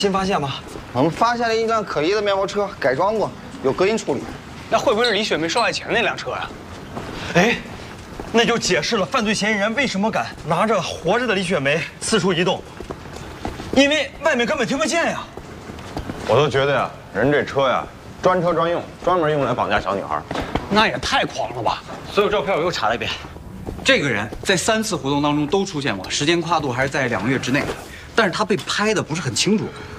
新发现吗？ 我们发现了一辆可疑的面包车，改装过，有隔音处理。 那会不会是李雪梅受害前那辆车呀？ 哎，那就解释了犯罪嫌疑人为什么敢拿着活着的李雪梅四处移动，因为外面根本听不见呀。 我都觉得呀，人这车呀，专车专用，专门用来绑架小女孩。 那也太狂了吧！ 所有照片我又查了一遍，这个人在3次活动当中都出现过，时间跨度还是在2个月之内，但是他被拍的不是很清楚，